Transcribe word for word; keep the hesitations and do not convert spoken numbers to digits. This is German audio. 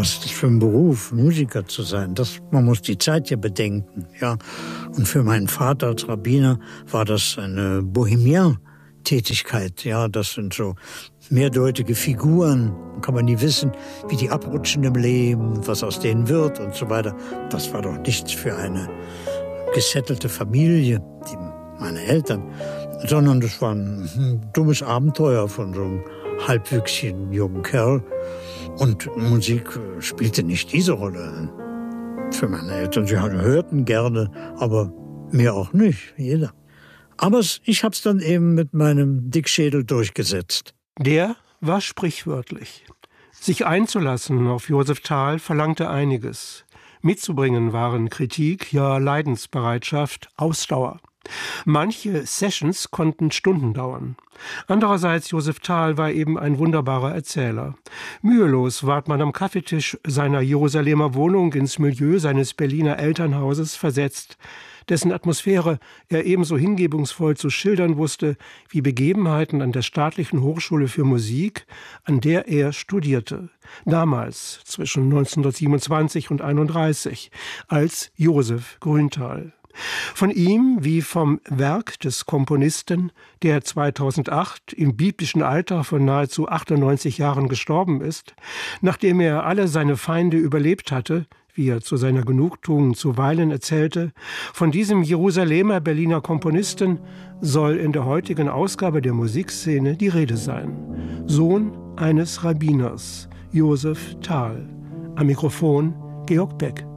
was ist das für ein Beruf, Musiker zu sein? Das, man muss die Zeit ja bedenken. Ja. Und für meinen Vater als Rabbiner war das eine Bohemian-Tätigkeit. Ja, das sind so mehrdeutige Figuren. Kann man nie wissen, wie die abrutschen im Leben, was aus denen wird und so weiter. Das war doch nichts für eine gesettelte Familie, die, meine Eltern, sondern das war ein dummes Abenteuer von so einem halbwüchsigen jungen Kerl. Und Musik spielte nicht diese Rolle für meine Eltern. Sie hörten gerne, aber mir auch nicht, jeder. Aber ich habe es dann eben mit meinem Dickschädel durchgesetzt. Der war sprichwörtlich. Sich einzulassen auf Josef Thal verlangte einiges. Mitzubringen waren Kritik, ja Leidensbereitschaft, Ausdauer. Manche Sessions konnten Stunden dauern. Andererseits, Josef Thal war eben ein wunderbarer Erzähler. Mühelos ward man am Kaffeetisch seiner Jerusalemer Wohnung ins Milieu seines Berliner Elternhauses versetzt, dessen Atmosphäre er ebenso hingebungsvoll zu schildern wusste wie Begebenheiten an der Staatlichen Hochschule für Musik, an der er studierte. Damals, zwischen neunzehnhundertsiebenundzwanzig und einunddreißig, als Josef Grünthal. Von ihm wie vom Werk des Komponisten, der zweitausendacht im biblischen Alter von nahezu achtundneunzig Jahren gestorben ist, nachdem er alle seine Feinde überlebt hatte, wie er zu seiner Genugtuung zuweilen erzählte, von diesem Jerusalemer Berliner Komponisten soll in der heutigen Ausgabe der Musikszene die Rede sein. Sohn eines Rabbiners, Josef Thal. Am Mikrofon Georg Beck.